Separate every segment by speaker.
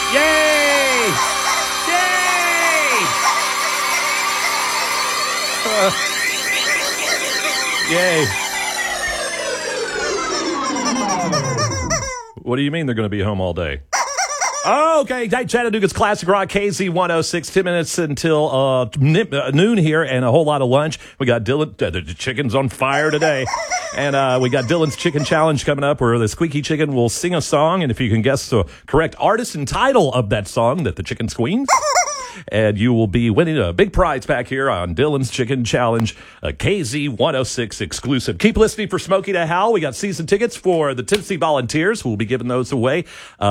Speaker 1: Yay! Yay! Yay. What do you mean they're going to be home all day? Oh, okay. Chattanooga's Classic Rock, KZ106, 10 minutes until noon here, and a whole lot of lunch. We got Dylan, the chicken's on fire today. And we got Dylan's Chicken Challenge coming up, where the squeaky chicken will sing a song, and if you can guess the correct artist and title of that song that the chicken squeams, and you will be winning a big prize back here on Dylan's Chicken Challenge, a KZ106 exclusive. Keep listening for Smokey to Hal. We got season tickets for the Tennessee Volunteers. We'll be giving those away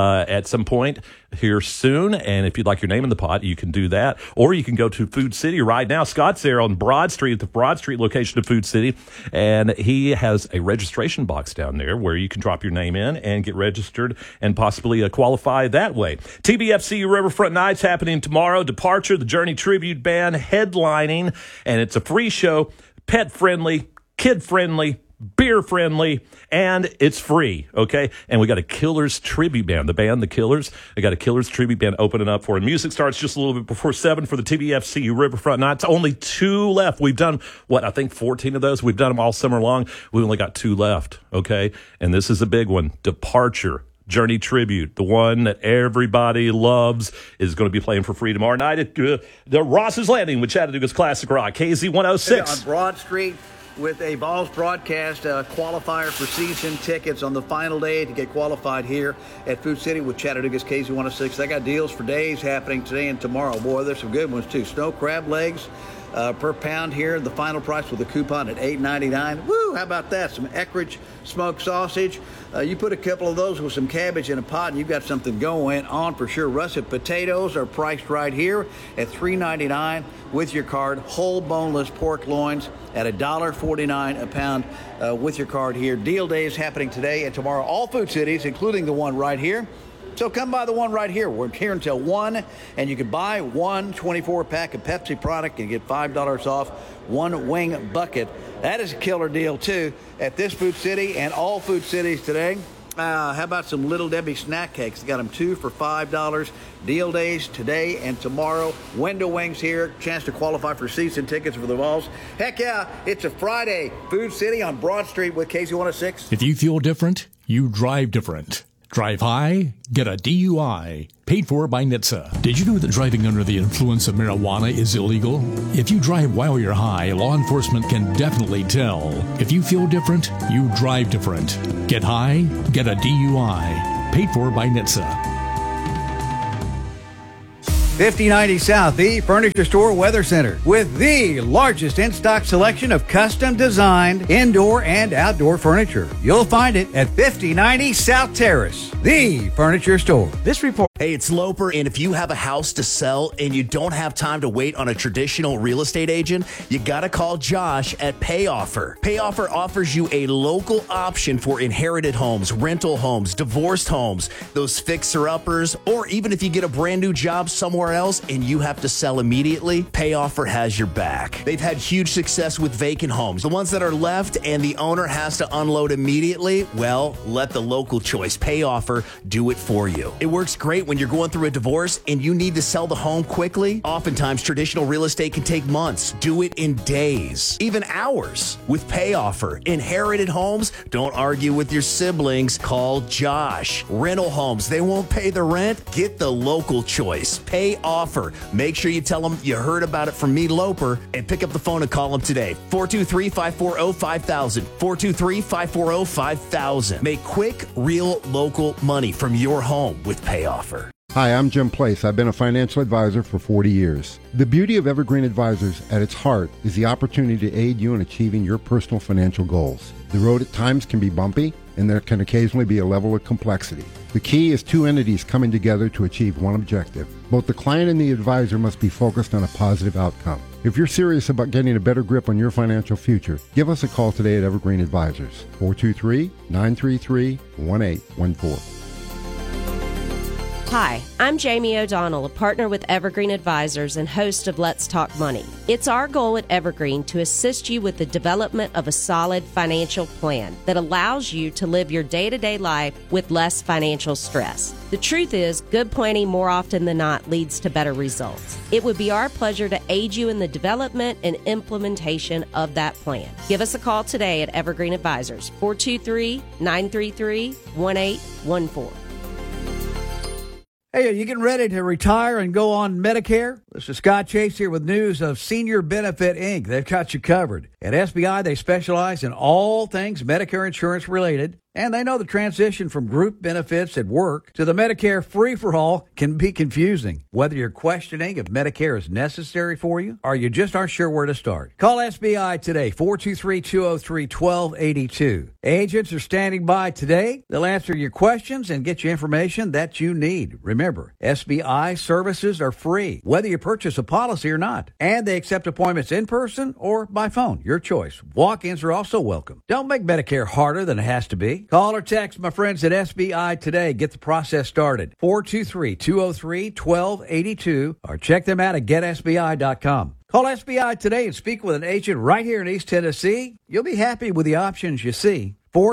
Speaker 1: at some point here soon. And if you'd like your name in the pot, you can do that. Or you can go to Food City right now. Scott's there on Broad Street, at the Broad Street location of Food City. And he has a registration box down there where you can drop your name in and get registered and possibly qualify that way. TBFC Riverfront Nights happening tomorrow. Departure, the Journey Tribute Band headlining. And it's a free show, pet-friendly, kid-friendly, beer-friendly, and it's free, okay? And we got a Killers tribute band, the Killers. They got a Killers tribute band opening up for it. Music starts just a little bit before 7 for the TBFC Riverfront Nights. Only 2 left. We've done, I think 14 of those. We've done them all summer long. We only got 2 left, okay? And this is a big one. Departure. Journey Tribute, the one that everybody loves, is going to be playing for free tomorrow night at the Ross's Landing with Chattanooga's Classic Rock, KZ106.
Speaker 2: On Broad Street with a Vols broadcast qualifier for season tickets on the final day to get qualified here at Food City with Chattanooga's KZ106. They got deals for days happening today and tomorrow. Boy, there's some good ones, too. Snow crab legs per pound here. The final price with a coupon at $8.99. Woo, how about that? Some Eckrich smoked sausage. You put a couple of those with some cabbage in a pot, and you've got something going on for sure. Russet potatoes are priced right here at $3.99 with your card. Whole boneless pork loins at $1.49 a pound with your card here. Deal day is happening today and tomorrow. All Food Cities, including the one right here. So come by the one right here. We're here until 1, and you can buy one 24-pack of Pepsi product and get $5 off one wing bucket. That is a killer deal, too, at this Food City and all Food Cities today. How about some Little Debbie snack cakes? They got them 2 for $5. Deal days today and tomorrow. Window wings here. Chance to qualify for season tickets for the Vols. Heck yeah, it's a Friday. Food City on Broad Street with KZ106.
Speaker 3: If you feel different, you drive different. Drive high, get a DUI. Paid for by NHTSA. Did you know that driving under the influence of marijuana is illegal? If you drive while you're high, law enforcement can definitely tell. If you feel different, you drive different. Get high, get a DUI. Paid for by NHTSA.
Speaker 2: 5090 South, the Furniture Store Weather Center, with the largest in-stock selection of custom-designed indoor and outdoor furniture. You'll find it at 5090 South Terrace, the Furniture Store.
Speaker 4: This report. Hey, it's Loper, and if you have a house to sell and you don't have time to wait on a traditional real estate agent, you gotta call Josh at PayOffer. PayOffer offers you a local option for inherited homes, rental homes, divorced homes, those fixer-uppers, or even if you get a brand new job somewhere else and you have to sell immediately, PayOffer has your back. They've had huge success with vacant homes. The ones that are left and the owner has to unload immediately, well, let the local choice, PayOffer, do it for you. It works great when you're going through a divorce and you need to sell the home quickly. Oftentimes, traditional real estate can take months. Do it in days, even hours. With PayOffer, inherited homes, don't argue with your siblings. Call Josh. Rental homes, they won't pay the rent. Get the local choice. PayOffer. Make sure you tell them you heard about it from me, Loper, and pick up the phone and call them today. 423-540-5000. 423-540-5000. Make quick, real, local money from your home with PayOffer.
Speaker 5: Hi, I'm Jim Place. I've been a financial advisor for 40 years. The beauty of Evergreen Advisors at its heart is the opportunity to aid you in achieving your personal financial goals. The road at times can be bumpy, and there can occasionally be a level of complexity. The key is two entities coming together to achieve one objective. Both the client and the advisor must be focused on a positive outcome. If you're serious about getting a better grip on your financial future, give us a call today at Evergreen Advisors, 423-933-1814.
Speaker 6: Hi, I'm Jamie O'Donnell, a partner with Evergreen Advisors and host of Let's Talk Money. It's our goal at Evergreen to assist you with the development of a solid financial plan that allows you to live your day-to-day life with less financial stress. The truth is, good planning more often than not leads to better results. It would be our pleasure to aid you in the development and implementation of that plan. Give us a call today at Evergreen Advisors, 423-933-1814.
Speaker 2: Hey, are you getting ready to retire and go on Medicare? This is Scott Chase here with news of Senior Benefit Inc. They've got you covered. At SBI, they specialize in all things Medicare insurance related, and they know the transition from group benefits at work to the Medicare free-for-all can be confusing. Whether you're questioning if Medicare is necessary for you or you just aren't sure where to start, call SBI today, 423-203-1282. Agents are standing by today. They'll answer your questions and get you information that you need. Remember, SBI services are free, whether you purchase a policy or not, and they accept appointments in person or by phone. Your choice. Walk-ins are also welcome. Don't make Medicare harder than it has to be. Call or text my friends at SBI today. Get the process started. 423-203-1282 or check them out at getsbi.com. Call SBI today and speak with an agent right here in East Tennessee. You'll be happy with the options you see.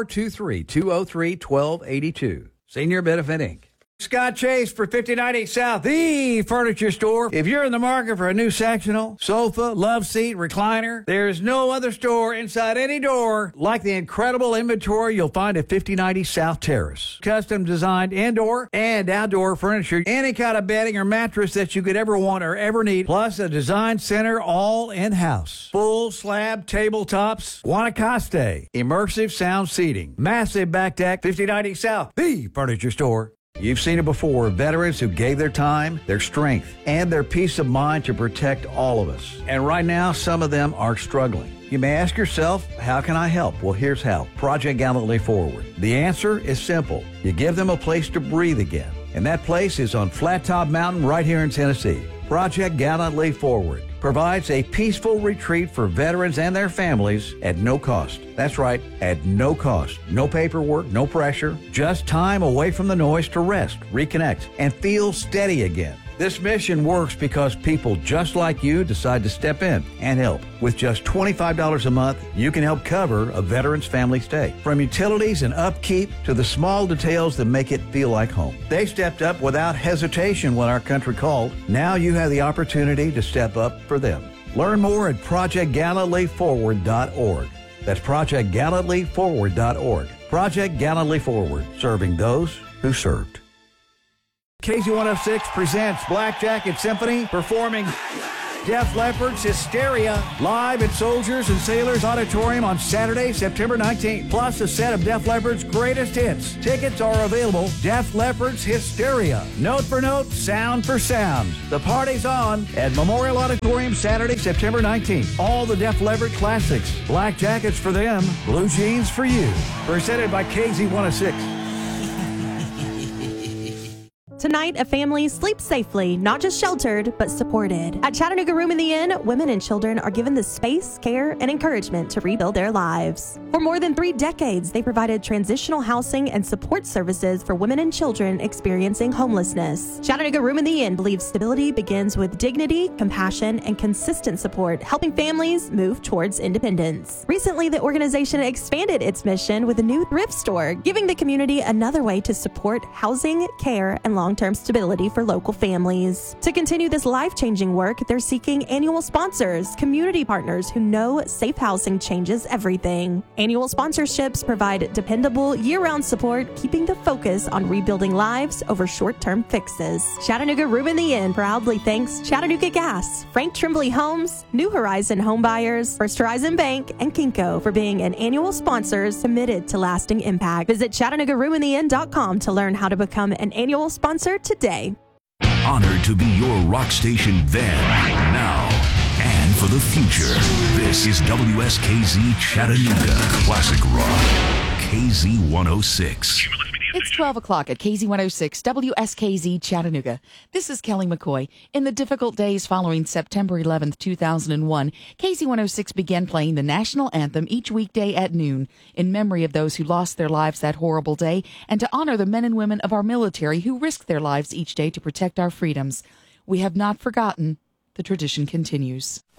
Speaker 2: 423-203-1282. Senior Benefit Inc. Scott Chase for 5090 South, the furniture store. If you're in the market for a new sectional, sofa, love seat, recliner, there's no other store inside any door like the incredible inventory you'll find at 5090 South Terrace. Custom designed indoor and outdoor furniture, any kind of bedding or mattress that you could ever want or ever need, plus a design center all in-house. Full slab tabletops, Guanacaste, immersive sound seating, massive back deck, 5090 South, the furniture store. You've seen it before, veterans who gave their time, their strength, and their peace of mind to protect all of us. And right now, some of them are struggling. You may ask yourself, how can I help? Well, here's how. Project Gallantly Forward. The answer is simple. You give them a place to breathe again. And that place is on Flat Top Mountain right here in Tennessee. Project Gallantly Forward provides a peaceful retreat for veterans and their families at no cost. That's right, at no cost. No paperwork, no pressure, just time away from the noise to rest, reconnect, and feel steady again. This mission works because people just like you decide to step in and help. With just $25 a month, you can help cover a veteran's family stay. From utilities and upkeep to the small details that make it feel like home. They stepped up without hesitation when our country called. Now you have the opportunity to step up for them. Learn more at ProjectGallantlyForward.org. That's ProjectGallantlyForward.org. Project Gallantly Forward, serving those who served. KZ106 presents Black Jacket Symphony performing Def Leppard's Hysteria live at Soldiers and Sailors Auditorium on Saturday, September 19th, plus a set of Def Leppard's greatest hits. Tickets are available. Def Leppard's Hysteria. Note for note, sound for sound. The party's on at Memorial Auditorium Saturday, September 19th. All the Def Leppard classics. Black jackets for them, blue jeans for you. Presented by KZ106.
Speaker 7: Tonight, a family sleeps safely, not just sheltered, but supported. At Chattanooga Room in the Inn, women and children are given the space, care, and encouragement to rebuild their lives. For more than 3 decades, they provided transitional housing and support services for women and children experiencing homelessness. Chattanooga Room in the Inn believes stability begins with dignity, compassion, and consistent support, helping families move towards independence. Recently, the organization expanded its mission with a new thrift store, giving the community another way to support housing, care, and long-term stability for local families. To continue this life-changing work, they're seeking annual sponsors, community partners who know safe housing changes everything. Annual sponsorships provide dependable, year-round support, keeping the focus on rebuilding lives over short-term fixes. Chattanooga Room in the Inn proudly thanks Chattanooga Gas, Frank Trimbley Homes, New Horizon Home Buyers, First Horizon Bank, and Kinko for being an annual sponsors committed to lasting impact. Visit ChattanoogaRoomInTheInn.com to learn how to become an annual sponsor today.
Speaker 8: Honored to be your rock station then, now, and for the future. This is WSKZ Chattanooga Classic Rock, KZ106.
Speaker 9: It's 12 o'clock at KZ106 WSKZ Chattanooga. This is Kelly McCoy. In the difficult days following September 11th, 2001, KZ106 began playing the national anthem each weekday at noon in memory of those who lost their lives that horrible day and to honor the men and women of our military who risk their lives each day to protect our freedoms. We have not forgotten. The tradition continues.